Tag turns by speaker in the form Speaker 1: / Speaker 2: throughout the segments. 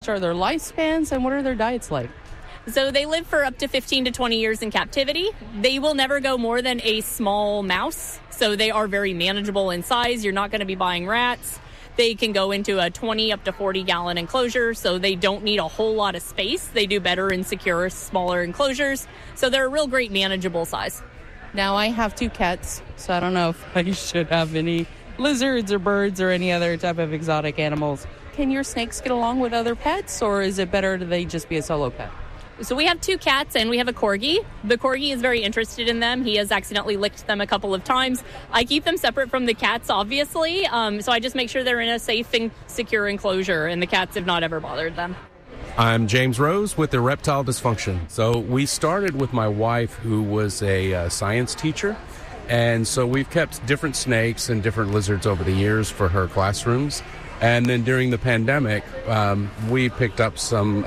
Speaker 1: are their lifespans, and what are their diets like?
Speaker 2: So they live for up to 15 to 20 years in captivity. They will never go more than a small mouse, so they are very manageable in size. You're not going to be buying rats. They can go into a 20 up to 40-gallon enclosure, so they don't need a whole lot of space. They do better in secure, smaller enclosures, so they're a real great manageable size.
Speaker 1: Now, I have 2 cats, so I don't know if I should have any lizards or birds or any other type of exotic animals. Can your snakes get along with other pets, or is it better that they just be a solo pet?
Speaker 2: So we have 2 cats and we have a corgi. The corgi is very interested in them. He has accidentally licked them a couple of times. I keep them separate from the cats, obviously. So I just make sure they're in a safe and secure enclosure, and the cats have not ever bothered them.
Speaker 3: I'm James Rose with Erectile Dysfunction. So we started with my wife, who was a science teacher. And so we've kept different snakes and different lizards over the years for her classrooms. And then during the pandemic, we picked up some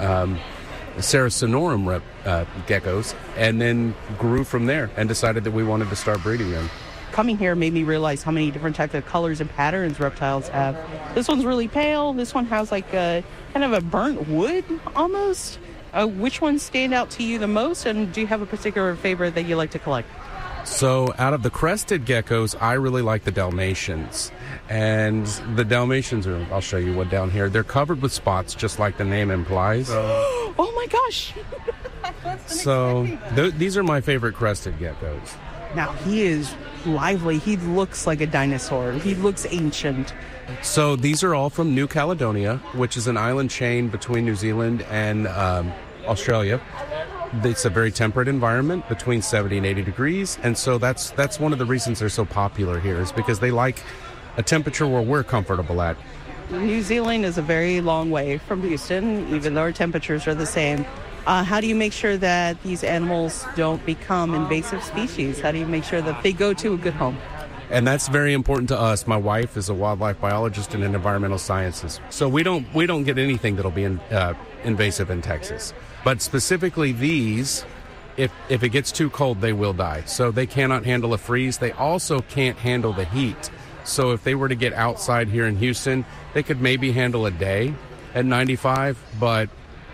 Speaker 3: Saracenorum geckos, and then grew from there and decided that we wanted to start breeding them.
Speaker 1: Coming here made me realize how many different types of colors and patterns reptiles have. This one's really pale. This one has like a kind of a burnt wood almost. Which ones stand out to you the most, and do you have a particular favorite that you like to collect?
Speaker 3: So out of the crested geckos, I really like the Dalmatians. And the Dalmatians are, I'll show you one down here. They're covered with spots, just like the name implies.
Speaker 1: Oh my gosh!
Speaker 3: So these are my favorite crested geckos.
Speaker 1: Now, he is lively. He looks like a dinosaur. He looks ancient.
Speaker 3: So these are all from New Caledonia, which is an island chain between New Zealand and Australia. It's a very temperate environment, between 70 and 80 degrees, and so that's one of the reasons they're so popular here, is because they like a temperature where we're comfortable at.
Speaker 1: New Zealand is a very long way from Houston, even though our temperatures are the same. How do you make sure that these animals don't become invasive species? How do you make sure that they go to a good home?
Speaker 3: And that's very important to us. My wife is a wildlife biologist and in environmental sciences, so we don't get anything that'll be invasive in Texas. But specifically these, if it gets too cold, they will die. So they cannot handle a freeze. They also can't handle the heat. So if they were to get outside here in Houston, they could maybe handle a day at 95, but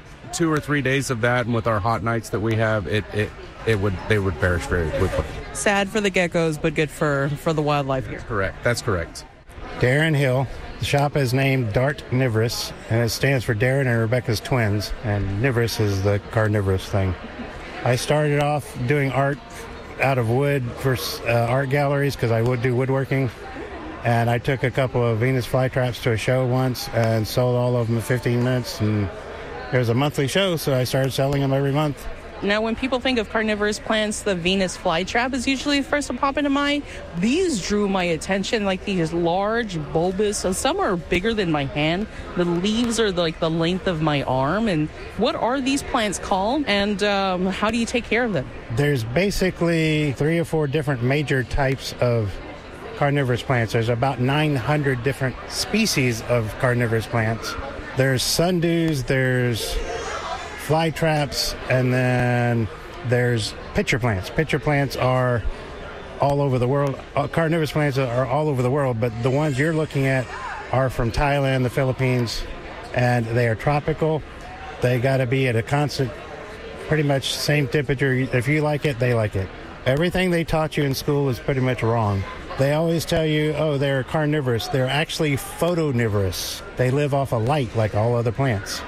Speaker 3: 2 or 3 days of that, and with our hot nights that we have, they would perish very quickly.
Speaker 1: Sad for the geckos, but good for the wildlife here.
Speaker 3: That's correct.
Speaker 4: Darren Hill. The shop is named Dart Nivorous, and it stands for Darren and Rebecca's twins, and Nivorous is the carnivorous thing. I started off doing art out of wood for art galleries because I would do woodworking, and I took a couple of Venus flytraps to a show once and sold all of them in 15 minutes, and it was a monthly show, so I started selling them every month.
Speaker 1: Now, when people think of carnivorous plants, the Venus flytrap is usually the first to pop into mind. These drew my attention, like these large, bulbous, so some are bigger than my hand. The leaves are like the length of my arm. And what are these plants called, and how do you take care of them?
Speaker 4: There's basically 3 or 4 different major types of carnivorous plants. There's about 900 different species of carnivorous plants. There's sundews, there's fly traps, and then there's pitcher plants. Pitcher plants are all over the world. Carnivorous plants are all over the world, but the ones you're looking at are from Thailand, the Philippines, and they are tropical. They got to be at a constant, pretty much same temperature. If you like it, they like it. Everything they taught you in school is pretty much wrong. They always tell you, oh, they're carnivorous. They're actually photonivorous. They live off of light like all other plants.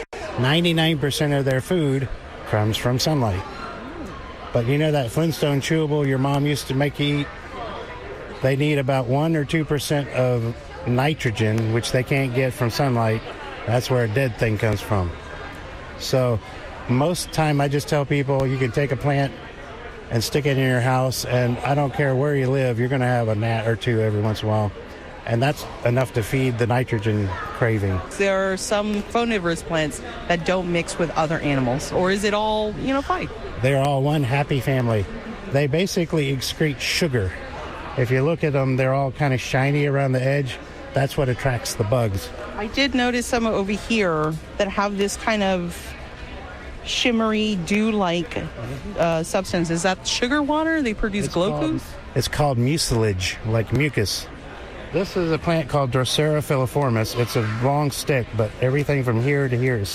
Speaker 4: 99% of their food comes from sunlight. But you know that Flintstone chewable your mom used to make you eat? They need about 1 or 2% of nitrogen, which they can't get from sunlight. That's where a dead thing comes from. So most time I just tell people you can take a plant and stick it in your house, and I don't care where you live, you're going to have a gnat or two every once in a while. And that's enough to feed the nitrogen craving.
Speaker 1: There are some phonivorous plants that don't mix with other animals, or is it all, fine?
Speaker 4: They're all one happy family. They basically excrete sugar. If you look at them, they're all kind of shiny around the edge. That's what attracts the bugs.
Speaker 1: I did notice some over here that have this kind of shimmery, dew-like substance. Is that sugar water? They produce glucose?
Speaker 4: It's called mucilage, like mucus. This is a plant called Drosera filiformis. It's a long stick, but everything from here to here is